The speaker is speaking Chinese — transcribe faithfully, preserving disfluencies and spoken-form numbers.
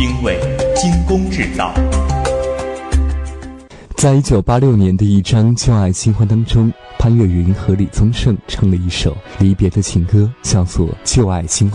因为精工制造。 在一九八六年的一张《旧爱新欢》当中，潘越云和李宗盛唱了一首离别的情歌，叫做《旧爱新欢》。